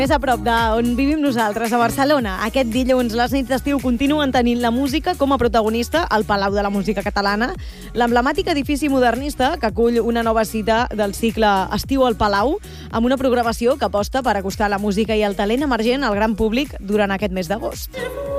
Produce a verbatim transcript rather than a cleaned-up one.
Més a prop d'on vivim nosaltres, a Barcelona. Aquest dilluns les nits d'estiu continuen tenint la música com a protagonista al Palau de la Música Catalana. L'emblemàtic edifici modernista que acull una nova cita del cicle Estiu al Palau, amb una programació que aposta per acostar la música i el talent emergent al gran públic durant aquest mes d'agost.